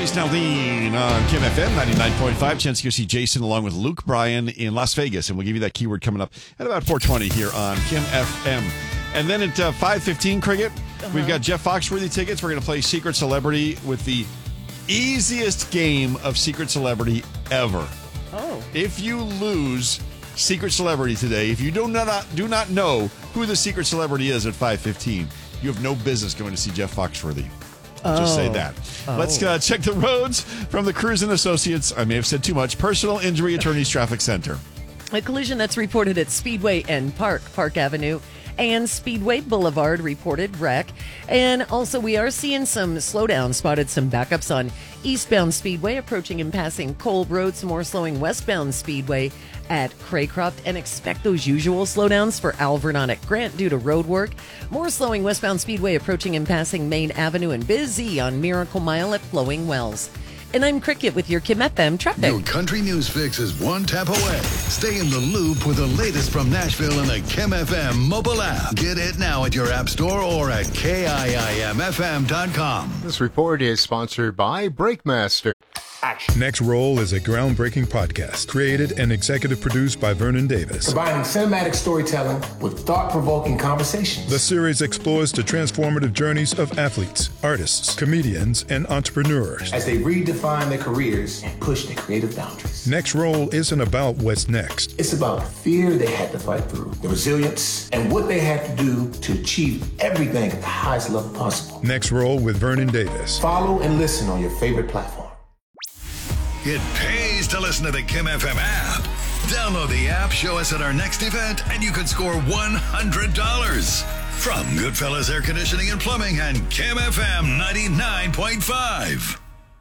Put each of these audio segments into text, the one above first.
Jason Aldean on Kim FM 99.5. Chance to go see Jason along with Luke Bryan in Las Vegas. And we'll give you that keyword coming up at about 4:20 here on Kim FM. And then at 5:15, Cricket, we've got Jeff Foxworthy tickets. We're going to play Secret Celebrity with the easiest game of Secret Celebrity ever. Oh. If you lose Secret Celebrity today, if you do not know who the Secret Celebrity is at 5:15, you have no business going to see Jeff Foxworthy. Just say that. Let's check the roads from the Cruise & Associates. I may have said too much. Personal Injury Attorneys Traffic Center. A collision that's reported at Speedway and Park Avenue and Speedway Boulevard reported wreck. And also we are seeing some slowdown, spotted some backups on eastbound Speedway approaching and passing Cole Road, some more slowing westbound Speedway at Craycroft, and expect those usual slowdowns for Alvernon at Grant due to road work. More slowing westbound Speedway approaching and passing Main Avenue, and busy on Miracle Mile at Flowing Wells. And I'm Cricket with your Kim FM traffic. Your country news fix is one tap away. Stay in the loop with the latest from Nashville in the Kim FM mobile app. Get it now at your app store or at KIIMFM.com. This report is sponsored by Breakmaster. Action. Next Roll is a groundbreaking podcast created and executive produced by Vernon Davis. Combining cinematic storytelling with thought-provoking conversations. The series explores the transformative journeys of athletes, artists, comedians, and entrepreneurs as they redefine their careers and push their creative boundaries. Next Roll isn't about what's next. It's about the fear they had to fight through, the resilience, and what they had to do to achieve everything at the highest level possible. Next Roll with Vernon Davis. Follow and listen on your favorite platform. It pays to listen to the Kim FM app. Download the app, show us at our next event, and you could score $100. From Goodfellas Air Conditioning and Plumbing and Kim FM 99.5.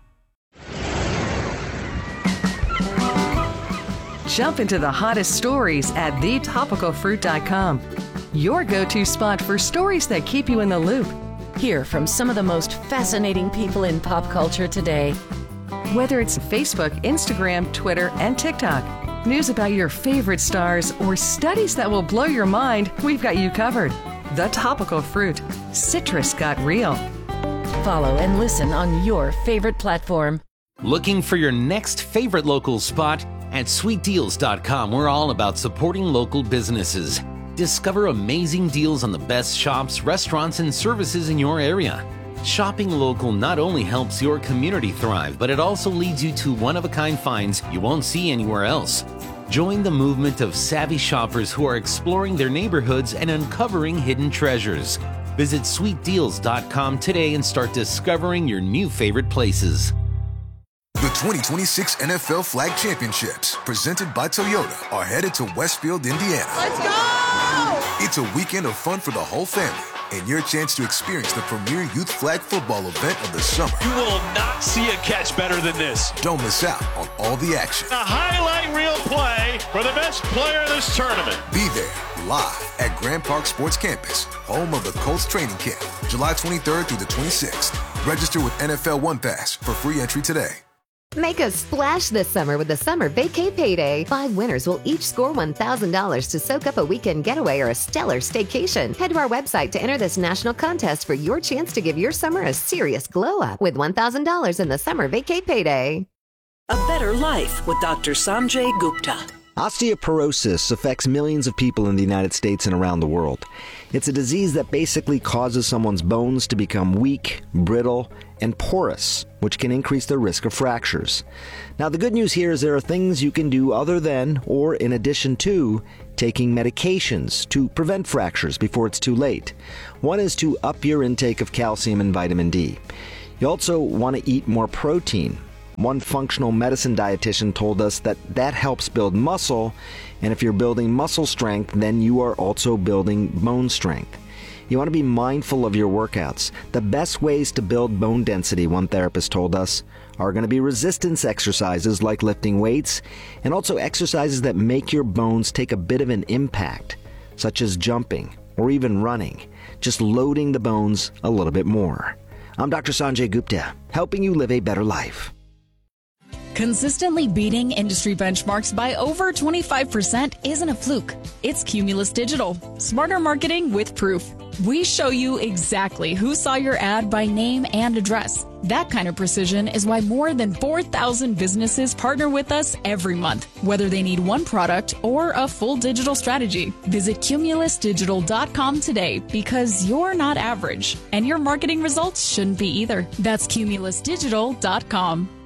Jump into the hottest stories at thetopicalfruit.com. Your go-to spot for stories that keep you in the loop. Hear from some of the most fascinating people in pop culture today. Whether it's Facebook, Instagram, Twitter, and TikTok, news about your favorite stars, or studies that will blow your mind, we've got you covered. The Topical Fruit. Citrus got real. Follow and listen on your favorite platform. Looking for your next favorite local spot? At sweetdeals.com, we're all about supporting local businesses. Discover amazing deals on the best shops, restaurants, and services in your area. Shopping local not only helps your community thrive, but it also leads you to one-of-a-kind finds you won't see anywhere else. Join the movement of savvy shoppers who are exploring their neighborhoods and uncovering hidden treasures. Visit sweetdeals.com today and start discovering your new favorite places. The 2026 NFL Flag Championships, presented by Toyota, are headed to Westfield, Indiana. Let's go! It's a weekend of fun for the whole family, and your chance to experience the premier youth flag football event of the summer. You will not see a catch better than this. Don't miss out on all the action. A highlight reel play for the best player in this tournament. Be there, live at Grand Park Sports Campus, home of the Colts training camp, July 23rd through the 26th. Register with NFL One Pass for free entry today. Make a splash this summer with the Summer Vacay Payday. 5 winners will each score $1,000 to soak up a weekend getaway or a stellar staycation. Head to our website to enter this national contest for your chance to give your summer a serious glow up with $1,000 in the Summer Vacay Payday. A better life with Dr. Sanjay Gupta. Osteoporosis affects millions of people in the United States and around the world. It's a disease that basically causes someone's bones to become weak, brittle, and porous, which can increase the risk of fractures. Now, the good news here is there are things you can do other than, or in addition to, taking medications to prevent fractures before it's too late. One is to up your intake of calcium and vitamin D. You also want to eat more protein. One functional medicine dietitian told us that helps build muscle, and if you're building muscle strength, then you are also building bone strength. You want to be mindful of your workouts. The best ways to build bone density, one therapist told us, are going to be resistance exercises like lifting weights, and also exercises that make your bones take a bit of an impact, such as jumping or even running, just loading the bones a little bit more. I'm Dr. Sanjay Gupta, helping you live a better life. Consistently beating industry benchmarks by over 25% isn't a fluke. It's Cumulus Digital. Smarter marketing with proof. We show you exactly who saw your ad by name and address. That kind of precision is why more than 4,000 businesses partner with us every month, whether they need one product or a full digital strategy. Visit CumulusDigital.com today because you're not average, and your marketing results shouldn't be either. That's CumulusDigital.com.